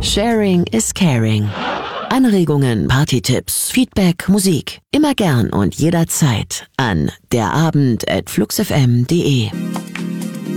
Sharing is caring. Anregungen, Partytipps, Feedback, Musik. Immer gern und jederzeit an derabend@fluxfm.de.